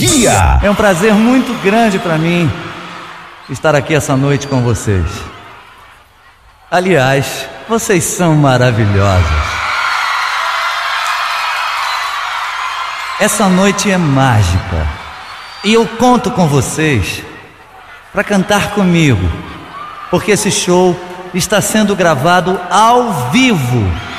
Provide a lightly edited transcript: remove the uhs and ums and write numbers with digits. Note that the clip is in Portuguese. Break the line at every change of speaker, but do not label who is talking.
Energia.
É um prazer muito grande para mim estar aqui essa noite com vocês. Aliás, vocês são maravilhosas. Essa noite é mágica e eu conto com vocês para cantar comigo, porque esse show está sendo gravado ao vivo